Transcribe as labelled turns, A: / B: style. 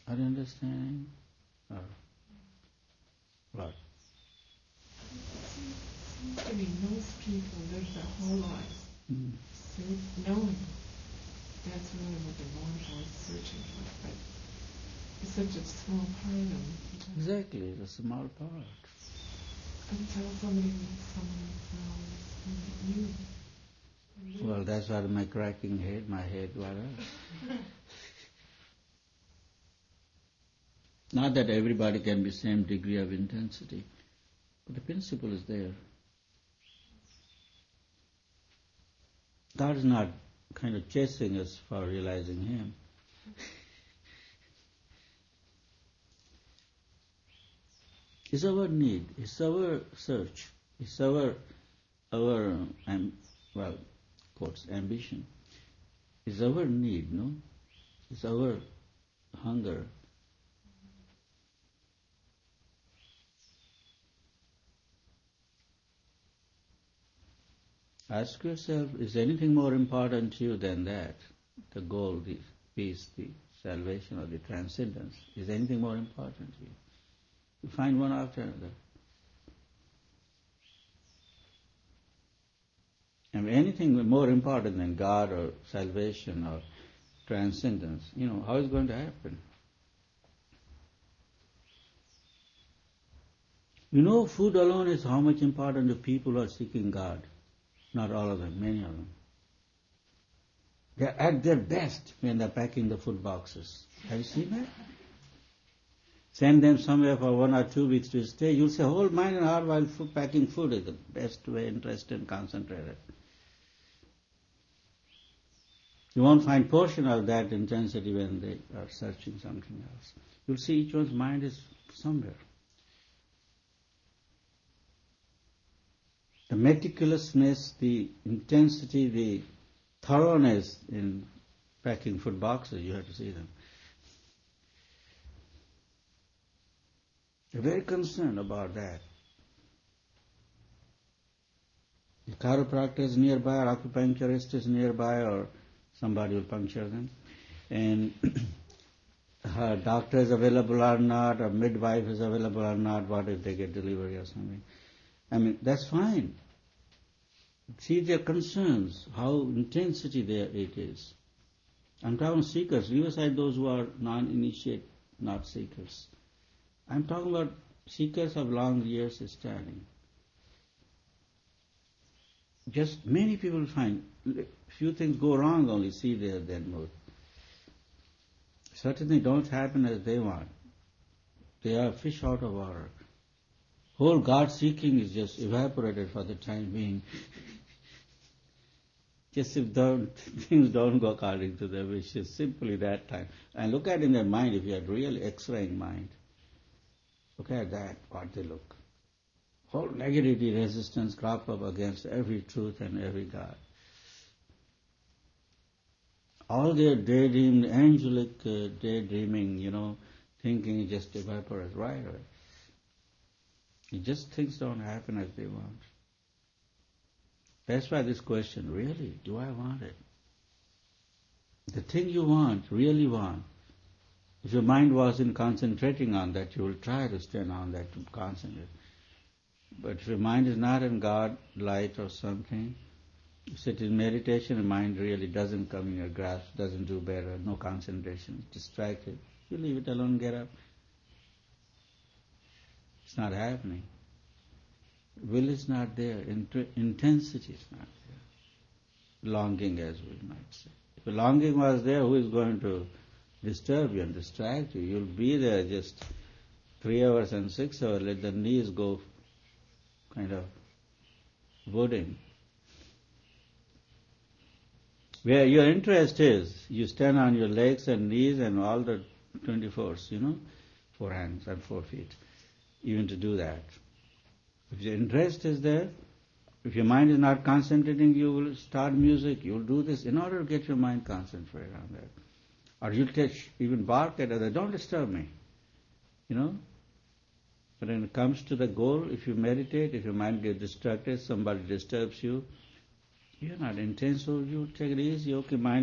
A: Are you understanding? Or what?
B: Seems to me most people live their whole life knowing that's really what they want or searching for, but it's such a small part of them.
A: Exactly, it's a small part.
B: Until somebody meets someone new.
A: Well, that's why my cracking head, my head, whatever. Not that everybody can be same degree of intensity, but the principle is there. God is not kind of chasing us for realizing Him. It's our need, it's our search, it's our quotes, ambition. It's our need, no? It's our hunger. Ask yourself, is anything more important to you than that? The goal, the peace, the salvation, or the transcendence. Is anything more important to you? You find one after another. And anything more important than God or salvation or transcendence, how is it going to happen? Food alone is how much important to people who are seeking God. Not all of them, many of them. They're at their best when they're packing the food boxes. Have you seen that? Send them somewhere for 1 or 2 weeks to stay. You'll say whole mind and heart while packing food is the best way, interested and concentrated. You won't find portion of that intensity when they are searching something else. You'll see each one's mind is somewhere. The meticulousness, the intensity, the thoroughness in packing food boxes, you have to see them. They're very concerned about that. The chiropractor is nearby, or acupuncturist is nearby, or somebody will puncture them. And her doctor is available or not, or midwife is available or not, what if they get delivery or something. That's fine. See their concerns, how intensity there it is. I'm talking seekers, leave aside those who are non-initiate, not seekers. I'm talking about seekers of long years standing. Just many people find few things go wrong only, see their mood. Certain things don't happen as they want. They are fish out of water. Whole God seeking is just evaporated for the time being. Just if things don't go according to their wishes, simply that time. And look at in their mind, if you had real X-raying mind, look at that, what they look. Whole negativity resistance crop up against every truth and every God. All their daydream, angelic daydreaming, thinking just evaporates right away. It just things don't happen as they want. That's why this question, really, do I want it? The thing you want, really want, if your mind wasn't concentrating on that, you will try to stand on that to concentrate. But if your mind is not in God, light or something, you sit in meditation, the mind really doesn't come in your grasp, doesn't do better, no concentration, distracted. You leave it alone, get up. It's not happening. Will is not there, intensity is not there. Longing, as we might say. If longing was there, who is going to disturb you and distract you? You'll be there just 3 hours and 6 hours, let the knees go kind of wooden. Where your interest is, you stand on your legs and knees and all the 24s, 4 hands and 4 feet, even to do that. If your interest is there, if your mind is not concentrating, you will start music, you will do this in order to get your mind concentrated on that. Or you'll even bark at others, don't disturb me, But when it comes to the goal, if you meditate, if your mind gets distracted, somebody disturbs you, you're not intense, so you take it easy, okay, mind